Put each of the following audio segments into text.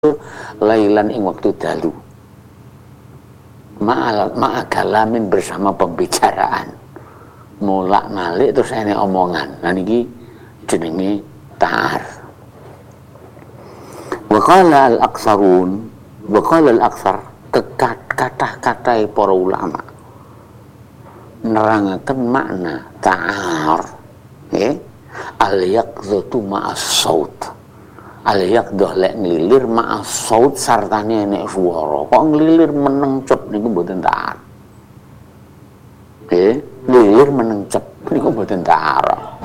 lailan ing waktu dalu ma'agalamin bersama pembicaraan mulak malik terus ini omongan. Nah niki jenenge ta'ar. Wa qala al-aksarun wa qala al-aksar kata-kata para ulama nerangaken makna ta'ar al-yaqdhatu ma'as saut. Al-yaqdhah lek nglilir ma'as saut sartane enek swara. Kok nglilir menengcep niku mboten ta'ar. Nglilir menengcep niku mboten ta'ar.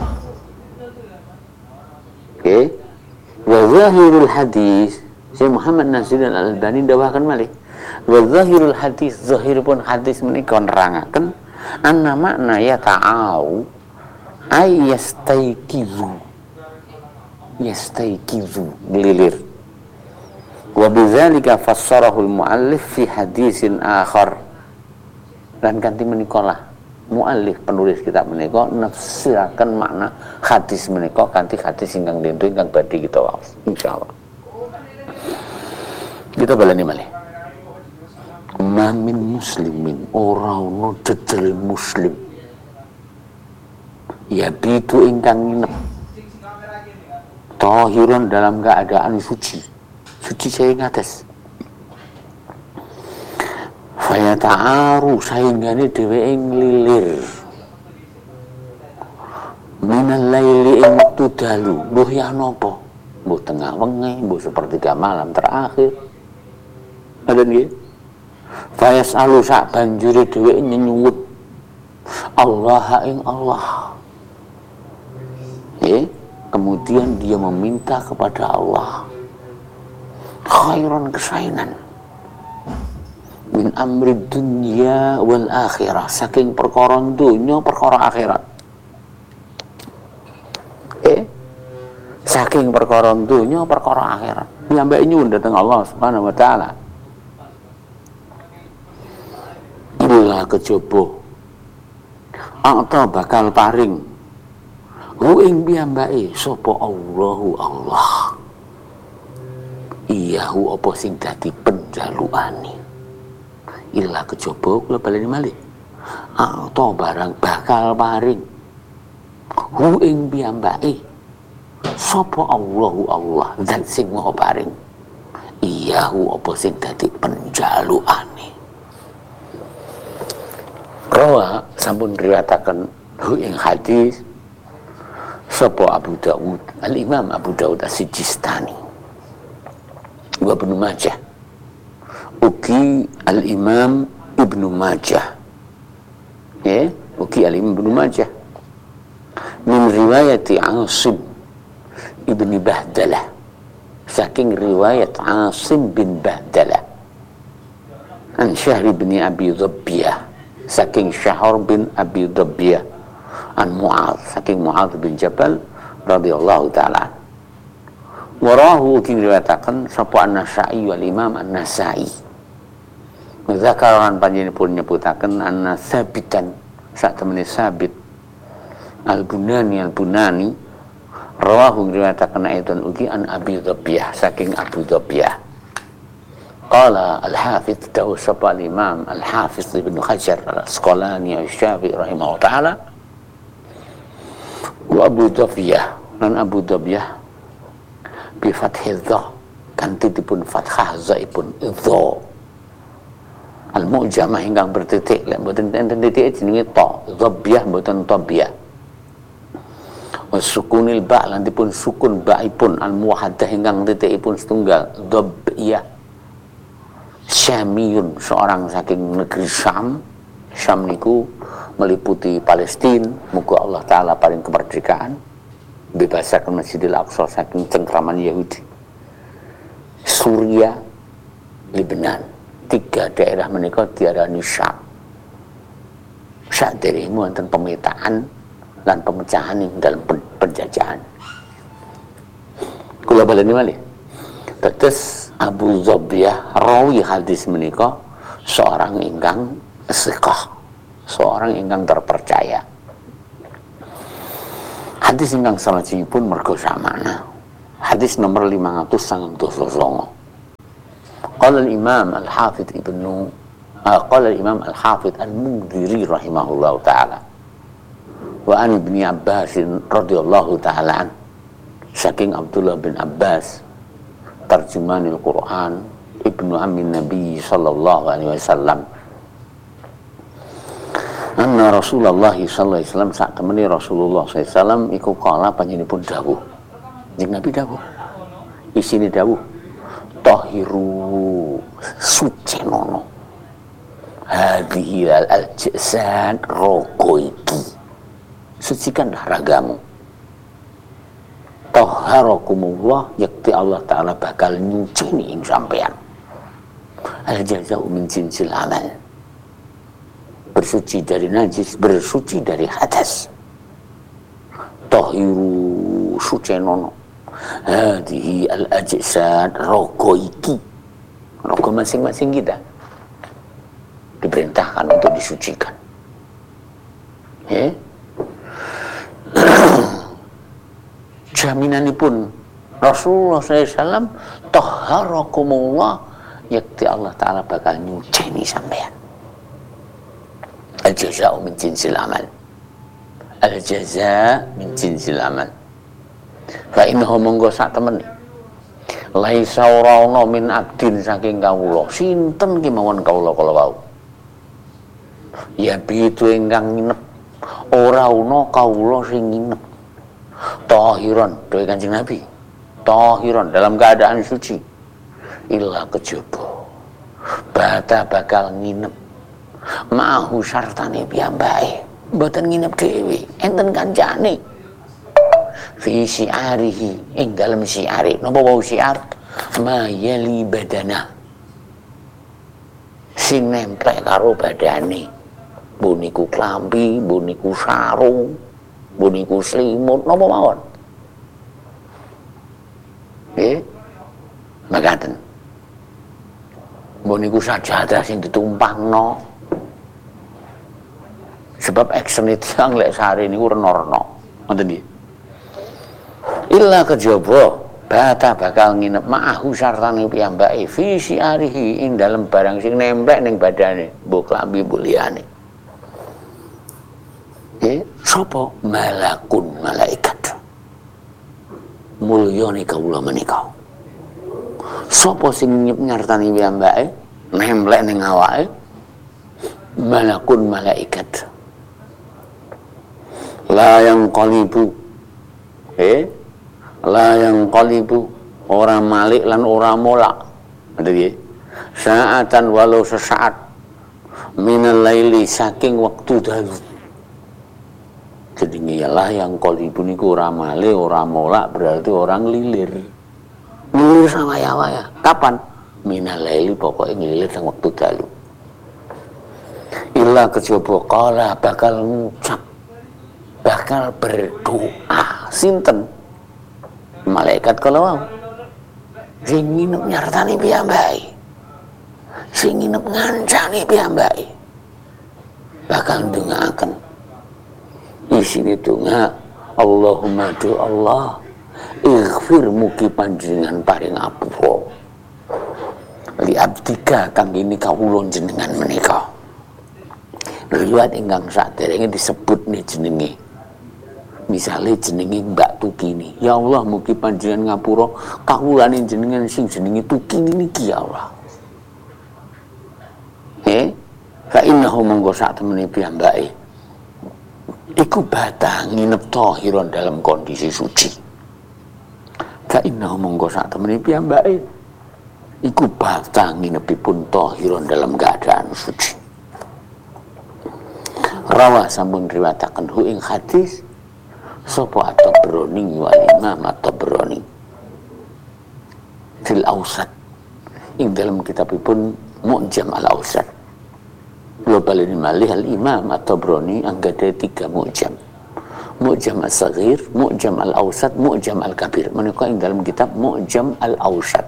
Wa zahirul hadis, Syekh Muhammad Nasiruddin Al-Albani dawakan malih. Wa zahirul hadis, zahiripun hadis menika nerangaken anna makna ya ta'au ay yastaikizu ngelilir. Wa bidzalika fassarahu al-muallif fi hadisin akhar. Dan kanthi menikalah muallif penulis kitab menika nafsiraken makna hadis menika kanthi hadis ingkang lintho ingkang badhe kita waos insyaallah. Kita baleni malih. Mamin muslimin ora ono jejel muslim ya bitu ingkang nginep tahiran dalam keadaan suci saya ngates faya ta'aru sainggane dheweke nglilir minal laili ing wektu dalu mbuh ya napa mbuh tengah wengi mbuh sepertiga malam terakhir ngoten nggih faya salu sak banjure dheweke nyuwun Allah ing Allah kemudian dia meminta kepada Allah khairan kesainan min amri dunya wal akhirah saking perkara dunya perkara akhirat saking perkara dunya perkara akhirat nyampe nyuwun dhateng Allah Subhanahu wa taala illa kejaba akta bakal paring hu ing piyambake sapa Allahu Allah iyahu apa sing dadi penjalukane illa kejaba kula baleni malih akta barang bakal paring hu ing piyambake sapa Allahu Allah zat sing maha paring iyahu apa sing dadi penjalukane. Rawa sampun riwayataken hu ing hadis sapa Abu Dawud, Al-Imam Abu Dawud As-Sijistani wa Ibnu Majah ugi Al-Imam Ibnu Majah ugi Al-Imam Ibnu Majah min riwayati Asim ibni Bahdalah saking riwayat Asim bin Bahdalah an Syahr bin Abi Dhabbiyah saking Syahr bin Abi Dhabbiyah an Mu'adz saking Mu'adz bin Jabal radhiyallahu taala warahu diriwayataken sapa An-Nasa'i wal Imam An-Nasa'i madzakaran panjenenganipun nyebutaken anna sabitan sak temene sabit Al-Bunani rawahu diriwayataken aidan ugi an Abi Dhabbiyah saking Abu Dhabbiyah qala al-Hafiz dawu sapa al-Imam al-Hafiz Ibnu Hajar al-Asqalani asy-Syafi'i rahimahullah taala wa Abu Dhabbiyah lan Abu Dhabbiyah bi fathil dha kanthi dipun fathah zaipun dha al-mu'jamah ingkang bertitik lek mboten enten titik jenenge ta dhabbiyah mboten tabiyah wa sukunil ba lan dipun sukun baipun al-muwahhadah ingkang titikipun setunggal dhabbiyah Syamiyun seorang saking negeri Syam niku meliputi Palestina, muga Allah Ta'ala paling kemerdekaan, bebasakan Masjidil Aqsa saking cengkraman Yahudi. Suria, Lebanon, 3 daerah menika diarani Syam. Saat dari wonten pemetaan dan pemecahan dalam penjajahan. Kula baleni malih. Terus Abu Dhabbiyah rawi hadis menika seorang ingkang thiqah, seorang ingkang terpercaya. Hadis ingkang salajengipun merga samana. Hadis nomor 599. Qala al-Imam Al-Hafidh qala al-Imam Al-Hafidh Al-Mundhiri rahimahullahu taala wa an Ibnu Abbas radhiyallahu taala an, saking Abdullah bin Abbas tarjumanil Quran ibnu ammin Nabi sallallahu alaihi wasallam, anna Rasulullah sallallahu alaihi wasallam sak temene Rasulullah sallallahu alaihi wasallam iku kala panjenenganipun dawuh. Ning Nabi dawuh, isine dawuh, tahiru sucenono hadhihi al-jasad rogo iki, sucikanlah ragamu. Taharakumullah, yakti Allah Ta'ala bakal nyucini ing sampean. Al-jaza'u min jinsil amal, bersuci dari najis, bersuci dari hadas. Tahiru sucenono hadhihi al-ajsad rogo iki, rogo masing-masing kita diperintahkan untuk disucikan. Jaminanipun Rasulullah SAW, taharakumullah, yakti Allah Ta'ala bakal nyuceni sampean. Al-jaza'u min jinsil amal, al-jaza' min jinsil amal. Fa innahu monggo sak temen laisa ora ana min abdin saking kawula, sinten ki mawon kawula kala wau, ya bitu ingkang nginep, ora ana kawula sing nginep tahiran, dawuh Kanjeng Nabi, tahiran dalam keadaan suci, illa kejaba bata bakal nginep ma'ahu syartane piyambake, mboten nginep dhewe, enten kancane fi syi'arihi, ing dalem syi'ari. Napa wau syi'ar? Mayali badana, sing nempel karo badane, buniku klambi, buniku sarung, buniku selimut, napa mawon. Nggih, makaten. Buniku sajadah sing ditumpangno, sebab action itu yang lek sehari niku rena-rena, ngoten nggih. Illa kejaba bata bakal nginep ma'ahu sartane piyambake fi syi'arihi, ing dalem barang sing nemplek ning badane, mbok klambi mbok liyane. Sapa? Malakun, malaikat. Mulyane kawula menika. Sapa sing nyartani piyambake, nemplek ning awake? Malakun, malaikat. La yang qalibu, la yang qalibu, ora malik lan ora molak. Nggih. Saatan walau sesaat minal laili, saking waktu dalu. Jadi ialah yang qalibu niku ora malik ora molak, berarti orang lilir. Lilir sawaya-waya. Kapan? Minal laili, pokoke nglilir sang waktu dalu. Illa kejaba kala bakal ngucap, bakal berdoa sinten? Malaikat kala wau sing nginep nyartani piyambake, sing nginep ngancani piyambake, bakal ndongaaken isine donga, Allahumma do Allah ighfir, mugi panjenengan paring apura li abdika kang ini kawula jenengan menika. Riwayat ingkang saderenge disebut nih jenenge, misalnya jenenge Mbak Tukini, ya Allah mugi panjenengan ngapura kawulane jenengan sing jenenge Tukini niki ya Allah. Fa innahu monggo sak temene piyambake iku bata nginep tahiran dalam kondisi suci. Fa innahu monggo sak temene piyambake iku bata nginepipun tahiran dalam keadaan suci. Rawa sampun riwayataken hu ing hadis sapa At-Tabrani wal Imam At-Tabrani fil Awsat, ing dalam kitabipun Mu'jam al-Awsat. Wa balini malih al-Imam At-Tabrani anggada 3 mu'jam. Mu'jam as-Saghir, Mu'jam al-Awsat, Mu'jam al-Kabir. Menika ing dalam kitab Mu'jam al-Awsat.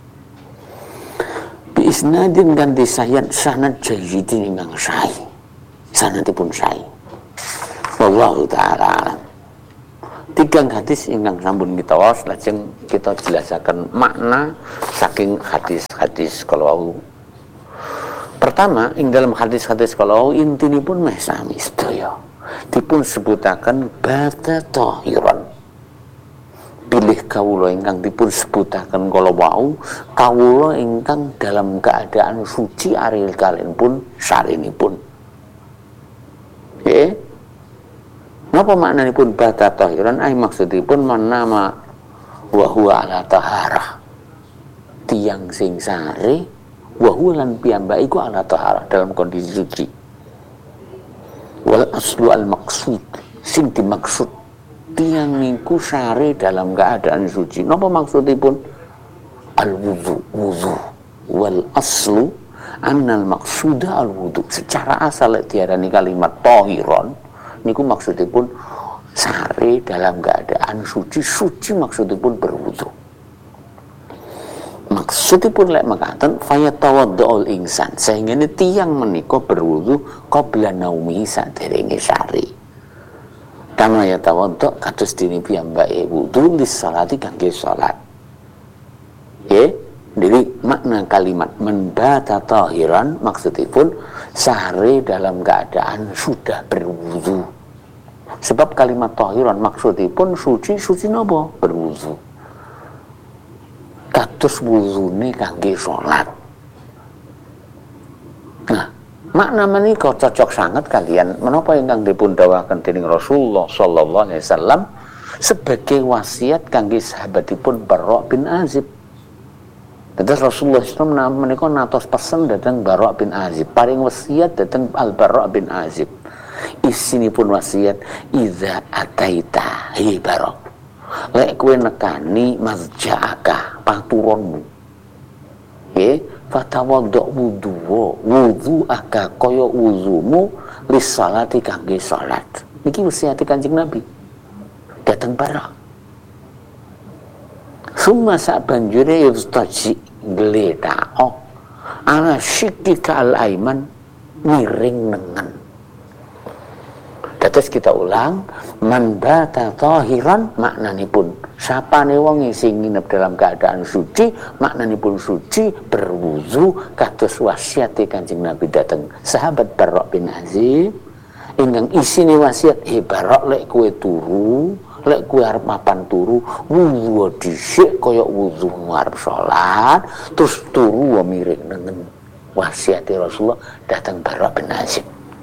Bi isnadin ganti sanad jayyidin ingkang sahih. Sanadipun sahih. Wallahu ta'ala alam. Tigang hadis ingkang sampun kita waos lajeng kita jelasaken makna saking hadis-hadis kalau pertama ing dalam hadis-hadis kalau intinipun meh sami sedaya dipun sebutaken bata tahiran pilih kawula ingkang dipun sebutaken kala wau kawula ingkang dalam keadaan suci ari kalian pun sarinipun nggih. Napa maknanipun bata tahiran ai maksudipun manama wa huwa ala taharah tiyang sing sare wa huwa lan piyambak iku ala taharah dalam kondisi suci wal aslu al maksud sing dimaksud tiyang niku sare dalam keadaan suci. Napa maksudipun al wudu wal aslu annal maksuda al wudu secara asal diarani kalimat tahiran niku maksudipun sare dalam keadaan suci. Suci maksudipun berwudu. Maksudipun lek mekaten fayatawaddaul insan sehingga tiyang menika berwudu qabla naumi saderenge sare. Kama yatawadda kados dene piyambake wudu lis salati kangge salat. Nggih, jadi makna kalimat membata tahiran maksudipun sare dalam keadaan sudah berwudu. Sebab kalimat tahiran maksudipun suci napa? Berwudu. Kados wudune kangge salat. Nah, makna menika cocok sangat kalian menapa ingkang dipun dawuhaken dening Rasulullah sallallahu alaihi wasallam sebagai wasiat kangge sahabatipun Barra bin Azib. Terus Rasulullah SAW menika natos pesen datang Barra bin Azib, paring wasiat datang Al Barra bin Azib. Isinipun wasiat idza ataita hi Barra. Lek kowe nekani mazja'aka paturonmu. Nggih, fatawadda wudu'aka kaya wuzumu lis salati kangge salat. Niki wasiat Kanjeng Nabi. Datang Barra. Summa sak banjure yustaji gletak ala syikika al aiman miring nengen. Dados kita ulang man bata tahiran maknanipun sapane wong sing nginep dalam keadaan suci maknanipun suci berwudu kados wasiate Kanjeng Nabi dateng sahabat Barra bin Azib ingkang isine wasiat Barra lek kowe turu lek kowe arep mapan turu wudu dhisik kaya wudu arep salat terus turu miring nengen wasiate Rasulullah dateng Barra bin Azib.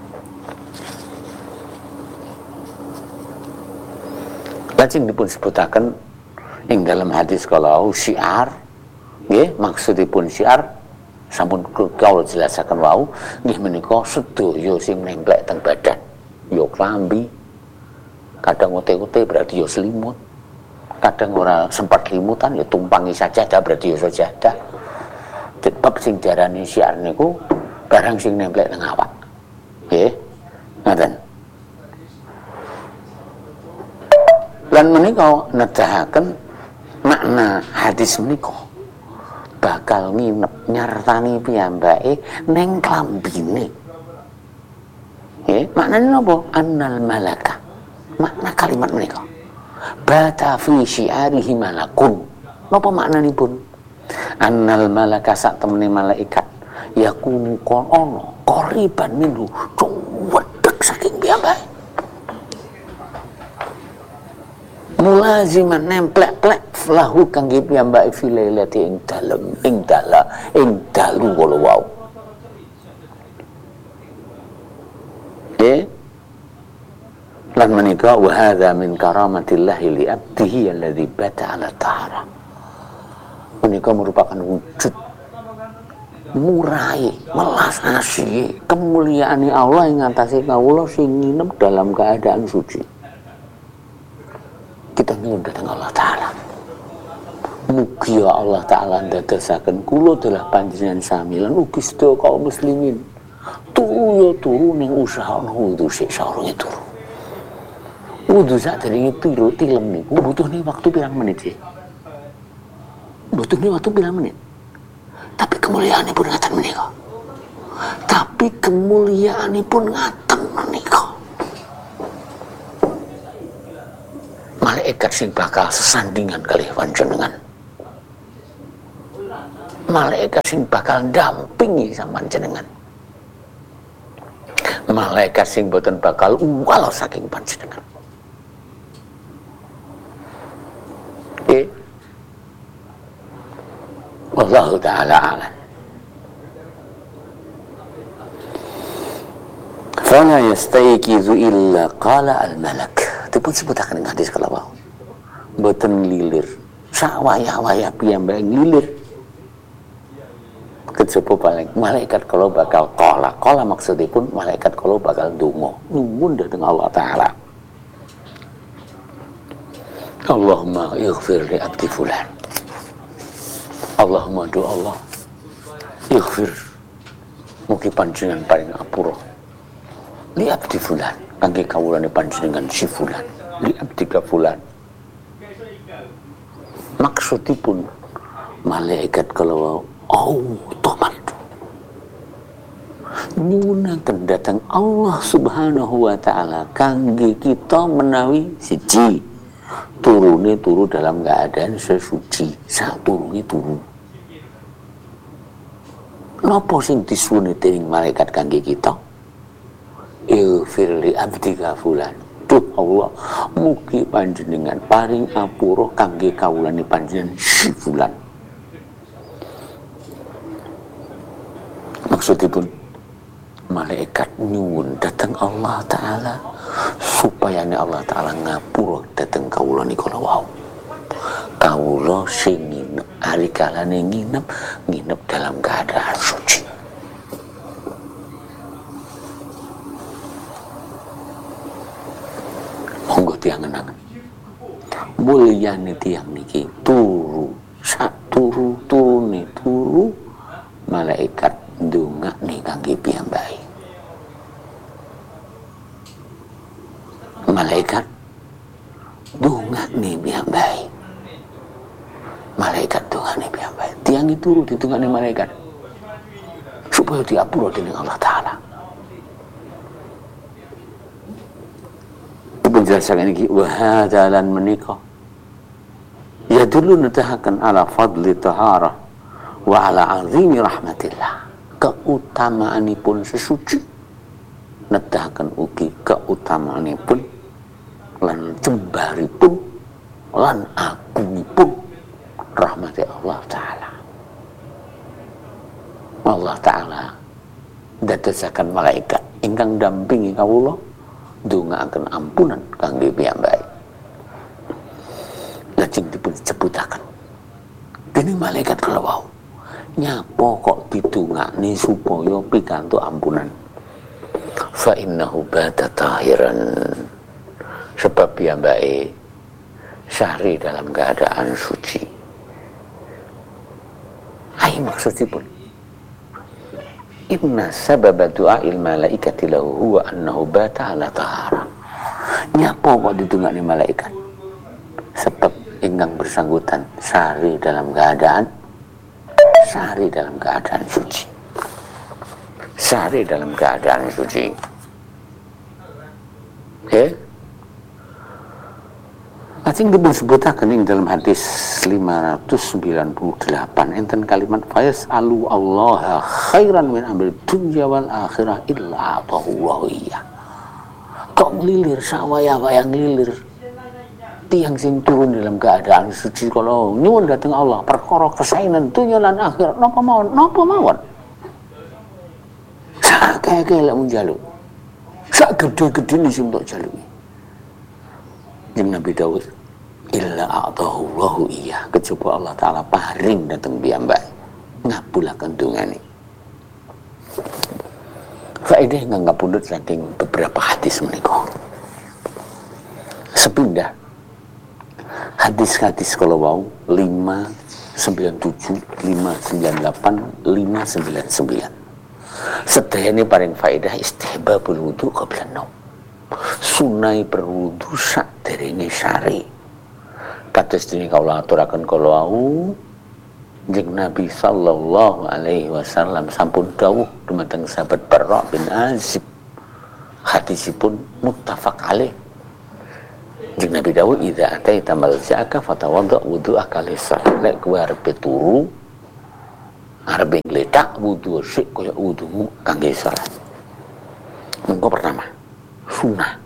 Lajeng dipun sebutaken ing dalam hadis kalau syiar nggih maksudipun syiar sampun kula jelasaken wau nggih menika sedaya sing nemplek teng badan ya klambi kadang ote-ote berarti ya selimut kadang ora sempat limutan ya tumpangi sajadah berarti ya sajadah sebab sing diarani syiar niku barang sing nemplek teng awak nggih ngoten. Lan menika nedahaken makna hadis menika bakal nginep nyartani piyambake ning klambine. Nggih, maknane napa? Annal malaka. Makna kalimat menika. Bata fi syiarihi malakun. Napa maknanipun? Annal malaka sak temene malaikat yakunu kon ana qariban minhu wedhek saking piyambake. Mulaziman nemplek-plek lahu kangge piyambake filailati ing dalem ing dalu kala wau. Lan menika wa hadza min karamatillah li abdihi alladzi bata ala tahara. Menika merupakan wujud murai welas asih kemuliaane Allah ing atase kawula sing nginep dalam keadaan suci. Kita nyuwun dhateng Allah Ta'ala mugi Allah Ta'ala ndadosaken kula dalah panjenengan sami lan ugi sedaya kaum muslimin turu ning usaha wudu sik sarunge turu wudu sadurunge turu tilem niku butuhne waktu pirang menit sih butuhne waktu pirang menit tapi kemuliaanipun ngaten menika malaikat sing bakal sesandingan kali panjenengan, malaikat sing bakal dampingi sama panjenengan, malaikat sing boten bakal uwal saking panjenengan. Wallahu ta'ala a'lam. Fala yastayqizu illa qala al-malak. Itu pun sebutakan dengan hadis kalau wau. Boten lilir. Sak wayah-wayah piyambak lilir. Kejaba paling malaikat kalau bakal qala maksudipun malaikat kalau bakal donga nuwun dhateng Allah taala. Allahumma ighfir li abdi fulan. Allahumma doa Allah ighfir mugi panjenengan paring apura li abdi fulan kangge kawulane panjenengan si fulan li abdi ka fulan. Maksudipun malaikat kalau otomat nyuwunaken dhateng Allah Subhanahu wa taala kangge kita menawi siji turune turu dalam keadaan sesuci, sak turune turu. Napa sing disuwuni dening malaikat kangge kita? Ighfir li abdika fulan. Duh Allah, mugi panjenengan paring apura kangge kawulane panjenengan si fulan. Maksudipun malaikat nyuwun dhateng Allah taala supaya Allah taala ngapura dhateng kawula nika wau. Kawula sing nginep ari kalane nginep dalam keadaan suci. Monggo tiangen-angen. Mulyane tiang niki turu sak turu-turune turu malaikat ndongakne kangge piyambake. Malaikat dongakne piyambake. Malaikat dongakne piyambake. Tiang itu turu ditungakne malaikat supaya diapura dening Allah taala. Penjelasan ini wa hadalan menika ya dulu netahaken ala fadli taharah wa ala azimi rahmatillah. Keutamaanipun sesuci nedahaken ugi keutamaanipun lan jembaripun lan agungipun rahmati Allah taala. Allah taala dadosaken malaikat ingkang dampingi kawula ndongaaken ampunan kangge piyambake. Lajeng dipun sebutaken dening malaikat kala wau. Nyapa kok didongakne supaya pikantuk ampunan? Fa innahu bata tahiran. Sebab piyambake sehari dalam keadaan suci. Ai maksudipun inna sababa du'ail malaikati lahu huwa annahu bata ala tahara. Nyapa kok didongakne malaikat? Sebab ingkang bersangkutan sehari dalam keadaan suci. Sehari dalam keadaan suci. Lajeng dipun sebutaken ing dalam hadis 598 enten kalimat fayas alu Allah khairan min amri dunya wal akhirah illa atahu iya. Kok ngelilir sawaya-waya ngelilir tiang sing turun dalam keadaan suci kalau nyuwun dhateng Allah perkara kesainan dunya lan akhirat napa mawon sak kaya lek njaluk sak gedhe-gedhene sing tok jaluki jeung Nabi Daud illa a'tahu Allahu iya kejaba Allah taala paring dhateng piyambake ngabulaken dongane. Faedah ingkang ngapundhut saking beberapa hadis menika sepindah hadis-hadis kalau wau 597, 598, 599. Sedayane paring faedah istihbabul wudu qabla naum. Sunai berwudu saderenge sare. Kados dene kawula aturaken kala wau jeung Nabi sallallahu alaihi wasallam sampun dawuh dumateng sahabat Barra bin Azib. Hadisipun muttafaq alaih. Jeng Nabi dawuh idza ataita malja'aka fatawadda wudu'aka lis-shalah. Lek kowe arep turu arep ngletak wudu sik kaya wudumu kangge salat. Mengko pertama, sunah.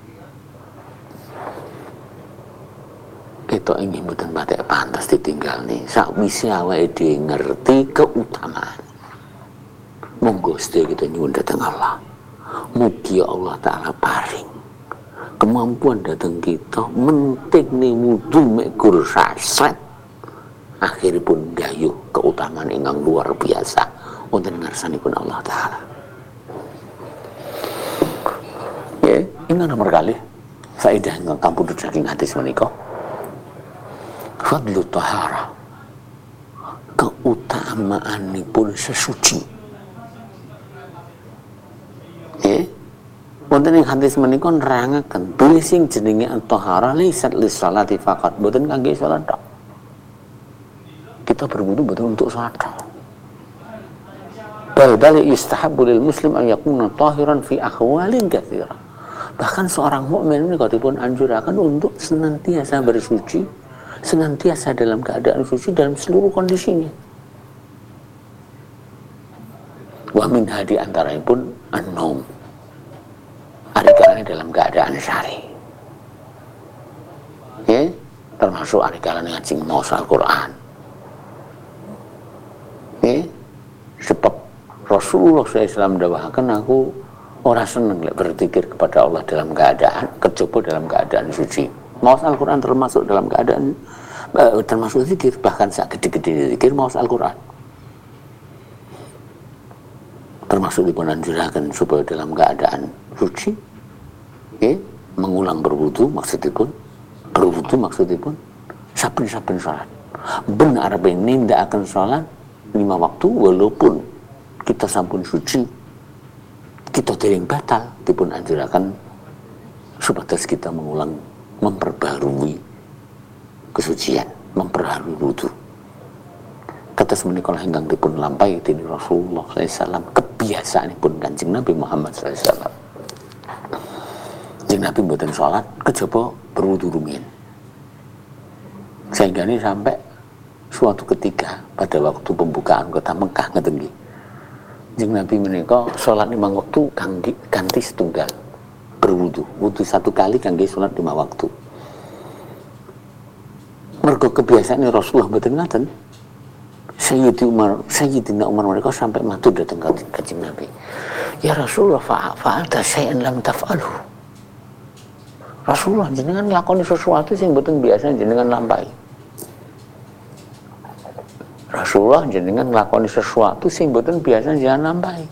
Kita ingin mboten batik pantas ditinggal nih. Sakwise awake dhewe ngerti keutamaan. Monggo sedaya kita nyuwun dhateng Allah. Mugi Allah Ta'ala paring kemampuan datang kita menting nih wudu mek gur saset akhiripun gayuh keutamaan ingkang luar biasa wonten ngarsanipun Allah Ta'ala. Ya, ini nomor kali faedah ingkang kampundhut saking hadis menika. Fadlu tahara, keutamaanipun sesuci. Wonten ing hadis menika nerangaken bilih sing jenenge at-tahara laisat lis-sholati faqat, boten kangge salat tok. Kita berwudu boten untuk salat tok. Bal yustahabbu lil muslim an yakuna tahiran fi ahwalin katsira. Bahkan seorang mukmin menika dipun anjuraken untuk senantiasa bersuci, senantiasa dalam keadaan suci dalam seluruh kondisinya. Wa min hadi antaranya an-naum. Arikalane dalam keadaan syari. Ya, termasuk arikalane ngaji maos Al-Qur'an. Ya, sebab Rasulullah SAW dawahaken aku ora seneng lek berzikir kepada Allah dalam keadaan kejaba dalam keadaan suci. Maos Al-Qur'an termasuk dalam keadaan termasuk zikir, bahkan sak gede-gede zikir maos Al-Qur'an. Termasuk dipun anjuraken supaya dalam keadaan suci, mengulang berwudu maksudipun saben-saben salat. Benar ben nindakaken salat 5 waktu walaupun kita sampun suci, kita dereng batal, dipun anjuraken supados kita mengulang, memperbarui kesucian, memperbarui wudu. Kados menika ingkang dipun lampahi dening Rasulullah SAW, kebiasaanipun Kanjeng Nabi Muhammad SAW. Kanjeng Nabi mboten salat kejaba berwudu rumiyin. Sehingga ini sampai suatu ketika pada waktu pembukaan kota Mekah ngeten nggih. Kanjeng Nabi menika salat 5 waktu kanthi setunggal berwudu. Wudu 1 kali kangge salat 5 waktu. Mergo kebiasaan Rasulullah mboten ngaten. Sayyidina Umar mereka sampai matur datang ke Kanjeng Nabi. Ya Rasulullah, fa'alta syai'an lam taf'alhu. Rasulullah jenengan nglakoni sesuatu sing mboten biasa jenengan lampahi. Rasulullah jenengan nglakoni sesuatu sing mboten biasa jenengan lampahi.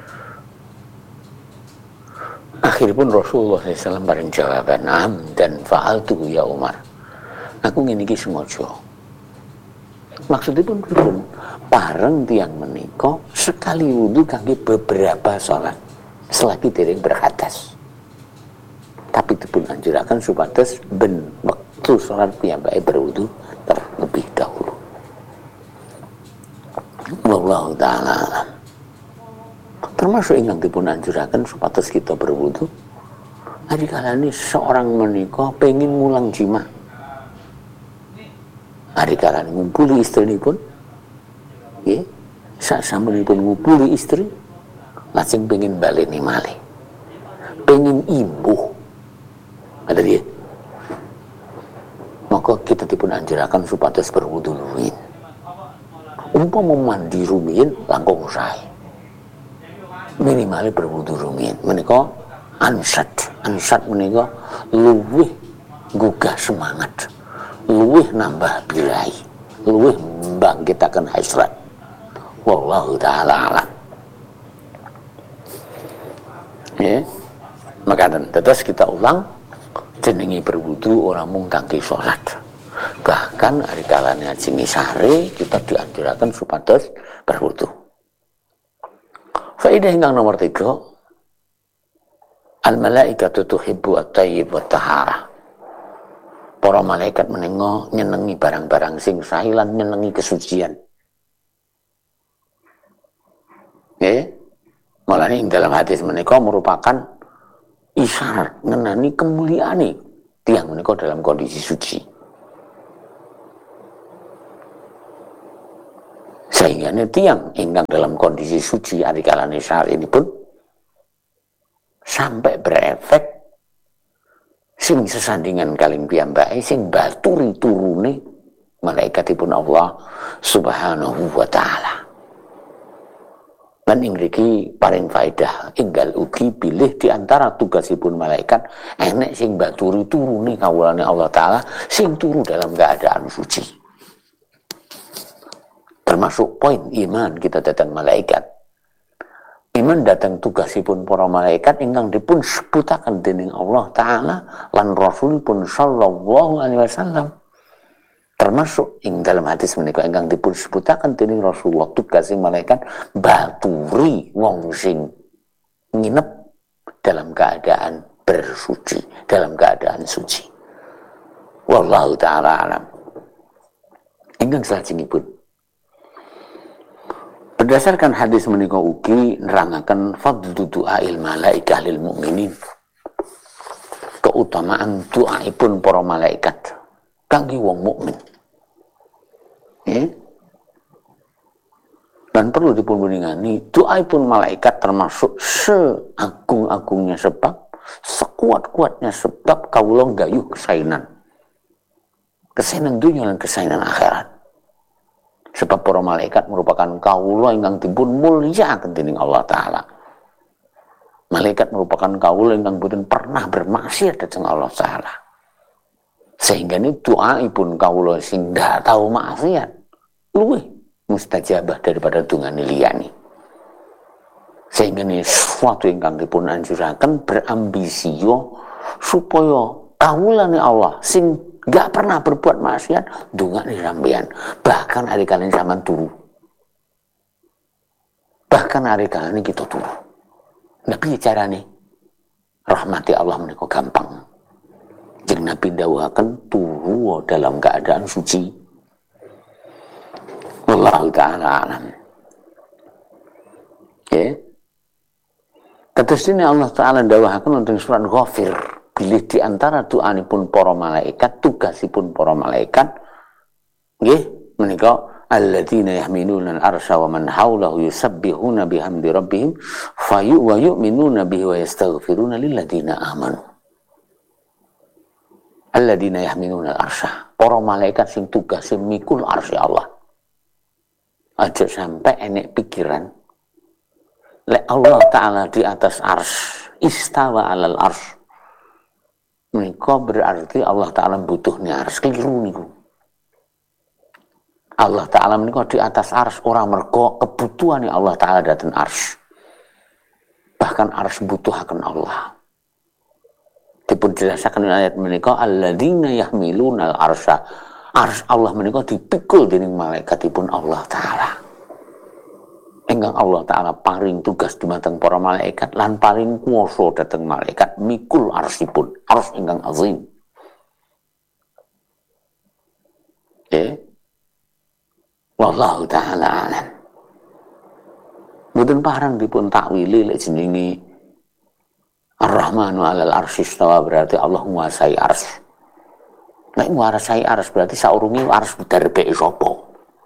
Akhiripun Rasulullah SAW paring jawaban, dan fa'altu ya Umar. Aku ngene iki sengaja. Maksudnya pun pareng tiang menika sekali wudu kangge beberapa salat selagi dereng berhadas. Tapi dipun anjuraken supados ben wektu salat piyambake berwudu terlebih dahulu. Wallahu ta'ala. Termasuk ingkang dipun anjuraken supados kita berwudu arikalane seorang menika pengin mulang jima. Arikalane ngumpuli istrinipun, nggih, sasampunipun ngumpuli istri, lajeng pengin baleni malih, pengin imbuh, ada dia. Maka kita dipun anjuraken supados berwudu rumiyin. Umpama mandi rumiyin langkung sae, minimal berwudu rumiyin. Menika ansat menika luwih gugah semangat. Luwih nambah birai, luwih mbangkitaken hasrat. Wallahu ta'ala alam. Ya, maka terus kita ulang jenengi berwudu ora mung kangge salat. Bahkan ari kalane ngaji sare kita dianjuraken supados berwudu. Faedah ingkang nomor 3, al malaikatu tuhibbu at-thayyib wa tahara. Para malaikat menengo nyenengi barang-barang sing sahih lan nyenengi kesucian. Ya, malah ing dalam hadis menika merupakan isyarat ngenani kemuliaane Tiang menika dalam kondisi suci. Sehingga tiang ingkang dalam kondisi suci arikalane saat ini pun sampai berefek sing sesandingan kaling piyambake sing baturi turune malaikatipun Allah Subhanahu wa taala. Lan ing mriki paring faedah enggal ugi pilih di antara tugasipun malaikat enek sing baturi turune kawulane Allah taala sing turu dalam keadaan suci. Termasuk poin iman kita datang malaikat. Iman datang tugasipun para malaikat ingkang dipun sebutaken dening Allah taala lan Rasulipun sallallahu alaihi wasallam. Termasuk ing dalam hadis menika ingkang dipun sebutaken dening Rasulullah tugasing malaikat baturi wong sing nginep dalam keadaan bersuci, dalam keadaan suci. Wallahu taala alam. Ingkang salajengipun berdasarkan hadis menika ugi nerangaken fadlu du'ail malaikah lil mukminin. Keutamaan doaipun para malaikat kangge wong mukmin. Dan perlu dipunbuningani doaipun malaikat termasuk seagung-agungnya sebab, sekuat-kuatnya sebab kawula nggayuh kesainan. Kesainan dunia dan kesainan akhirat. Sebab para malaikat merupakan kawula ingkang dipun mulyakaken dening Allah taala. Malaikat merupakan kawula ingkang boten pernah bermaksiat dhateng Allah taala. Sehingga ini doaipun kawula sing ndak tau maksiat luwih mustajabah daripada dungane liyane. Sehingga ini suatu ingkang dipun anjuraken berambisio supaya kawulane Allah sing gak pernah berbuat maksiat dungane sampeyan bahkan hari kalian zaman turu, bahkan hari kalian kita turu. Nah piye carane rahmati Allah menika gampang. Jeung Nabi dawuhaken turu dalam keadaan suci. Wallahu taala alam. Kados dene Allah taala dawuhaken wonten surat Ghafir. Bilih di antara doanipun para malaikat, tugasipun para malaikat nggih menika alladzina yahmiluna al-arsya wa man haulahu yusabbihuna bihamdi rabbihim wa yu'minuna bihi wa yastaghfiruna lil ladzina amanu. Alladzina yahmiluna al-arsya, para malaikat sing tugase mikul arsy Allah. Aja sampai enek pikiran lek Allah taala di atas arsy, istawa alal arsy. Menika berarti Allah taala butuhnya arsy, keliru niku. Allah taala menika di atas arsy ora mergo kebutuhane Allah taala dhateng arsy. Bahkan arsy butuhaken Allah. Dipun jelasaken ayat menika alladzina yahmiluna al-arsya. Arsy Allah menika dipikul dening malaikatipun Allah taala. Enggang Allah taala paring tugas dumateng para malaikat lan paring kuwasa dhateng malaikat mikul arsipun, arsy ingkang azim. Wallahu taala alam. Mboten parang dipun takwili lek jenenge Ar-Rahmanu 'alal arsy istawa berarti Allah nguasai arsy. Nek nguasai arsy berarti saurunge arsy didarebeki sapa?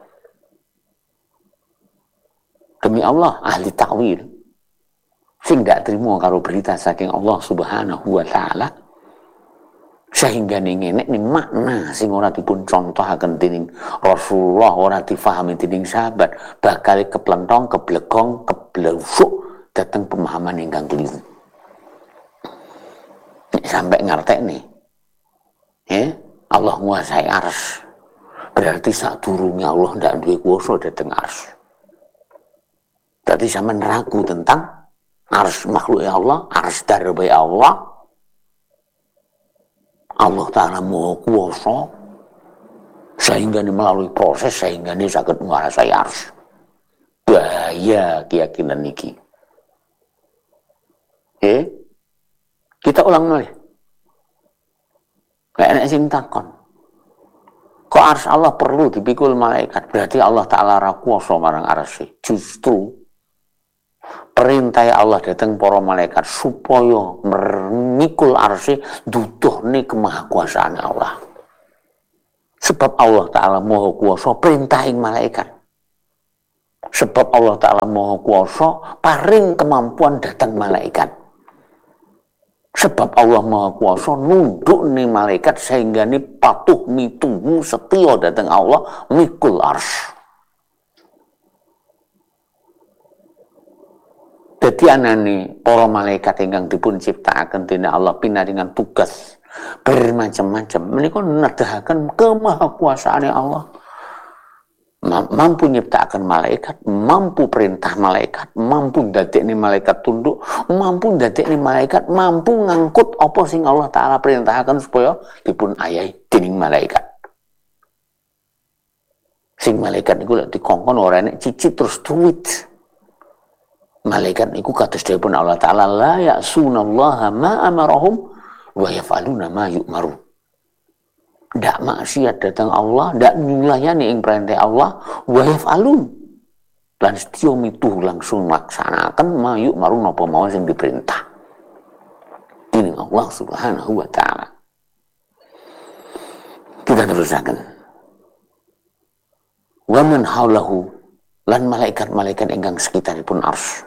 Demi Allah ahli takwil sing gak trimo karo berita saking Allah Subhanahu wa taala sehingga ngene ning makna sing ora dipun contohaken dening Rasulullah, ora difahami dening sahabat, bakal keplentong, keblegong, keblesuk dateng pemahaman ingkang keliru. Sampai ngertekne Allah nguasai arsy berarti sadurunge Allah ndak duwe kuwasa dhateng arsy. Berarti sampean ragu tentang arsy makhluk Allah, arsy darbe Allah. Allah taala maha kuwasa sehingga melalui proses sehingga saged menguasai arsy. Bahaya keyakinan niki. Kita ulang malih. Kayak enek sing takon. Kok arsy Allah perlu dipikul malaikat? Berarti Allah taala ra kuwasa marang arsy. Justru Perintah Allah datang para malaikat supaya memikul arsy duduhne kemahakuasaan Allah. Sebab Allah Ta'ala Maha Kuasa perintahin malaikat. Sebab Allah Ta'ala Maha Kuasa paring kemampuan datang malaikat. Sebab Allah Maha Kuasa nunduk nih malaikat sehingga nih patuh mituhu setia datang Allah mikul arsy. Jadi anane para malaikat ingkang dipun ciptakaken dening Allah pinaringan tugas bermacam-macam menika nedahaken kemahakuasaane Allah. Mampu nyiptakan malaikat, mampu perintah malaikat, mampu ndadekne malaikat tunduk, mampu ndadekne malaikat, mampu ngangkut apa sing Allah Ta'ala perintahaken supaya dipun ayahi dening malaikat. Sing malaikat niku lek dikongkon ora enek cicit terus duit. Malaikat niku kados dipun Allah Ta'ala la ya'sunallaha ma amarahum wa yaf'aluna ma yu'maru. Ndak maksiat datang Allah, ndak nyulayani ing perintah Allah, wa yaf'alun. Lan setya mituh langsung melaksanakan ma yu'maru napa mawon sing diperintah. Ini Allah Subhanahu wa Ta'ala. Kita terusaken. Wa man haulahu lan malaikat-malaikat ingkang sekitaripun arsy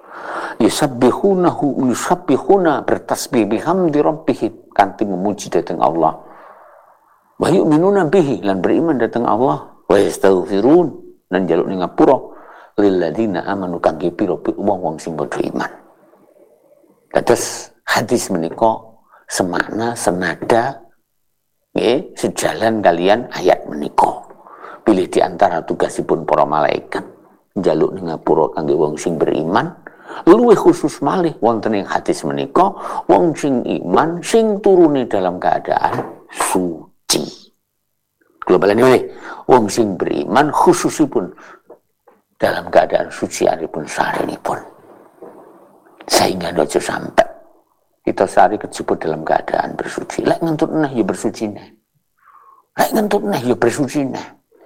yusabbihuna bertasbih bihamdi rabbihim kanthi memuji dhateng Allah wa yu'minuna bihi lan beriman dhateng Allah wa yastaghfirun lan njaluk ngapura lil ladzina amanu kangge pira-pira wong sing padha iman. Kados hadis menika semakna senada nggih sejalan kalian ayat menika. Pilih di antara tugasipun para malaikat njaluk ngapura kangge wong sing beriman. Luwih khusus malih wonten ing hadis menika wong sing iman sing turune dalam keadaan suci. Kula baleni malih wong sing beriman khususipun dalam keadaan suci aripun sarenipun. Sehingga aja sampai kita sehari kejebur dalam keadaan bersuci. Lek ngentut neh ya bersuci neh. Lek ngentut neh ya bersuci neh.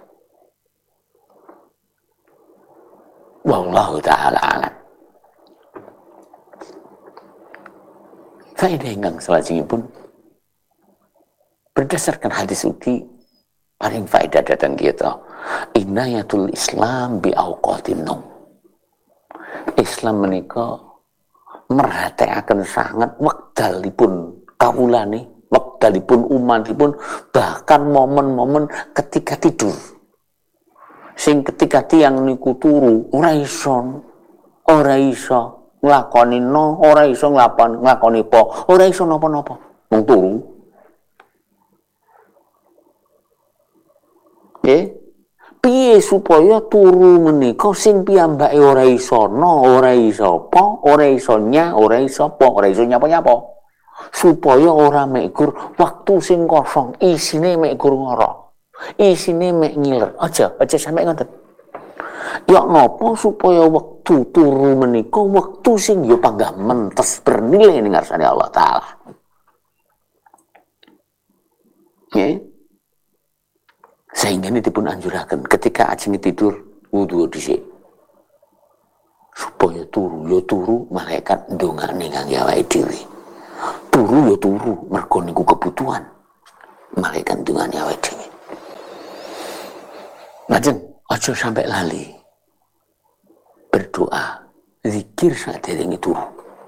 Wallahu ta'ala alam. Faedah ingkang salajengipun berdasarkan hadis uti paling faedah datang kita inayatul Islam bi auqatin naum. Islam menika merhatikaken sangat wekdalipun kawulane, wekdalipun umatipun, bahkan momen-momen ketika tidur. Sing ketika tiang niku turu ora iso nglakoni ora iso nglakoni apa, ora iso napa-napa, mung turu. Piye supaya turu menika sing piyambake ora iso ora iso apa, ora iso ora iso apa, ora iso nyapa-nyapa. Supaya ora mekur waktu sing kosong, isine mekur ngorok. Isine mek ngiler. Aja sampe ngoten. Ya napa supaya wektu turu menika wektu sing ya panggah mentes bernilai ning ngarsane Allah Ta'ala. Nggih. Sehingga ini dipun anjuraken ketika ajeng tidur wudu dhisik. Supaya turu malaikat ndongane kangge awake dhewe. Turu mergo niku kebutuhan. Malaikat ndongane awake dhewe. Lajeng aja sampai lali berdoa, zikir saat derenge turu.